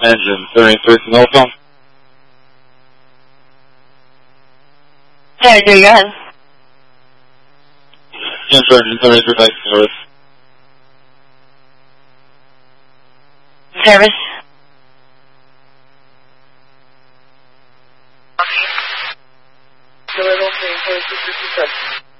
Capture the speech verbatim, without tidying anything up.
Engine seventy-three from Telephone. seventy-three, go ahead. Answer Engine seventy-three, back to service. Service. Philadelphia, twenty-two fifty-seven.